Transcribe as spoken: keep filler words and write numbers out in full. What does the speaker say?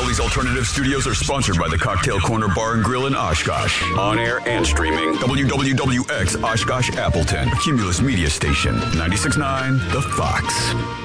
All these alternative studios are sponsored by the Cocktail Corner Bar and Grill in Oshkosh. On air and streaming. W W W X Oshkosh Appleton. Cumulus Media Station. ninety-six point nine The Fox.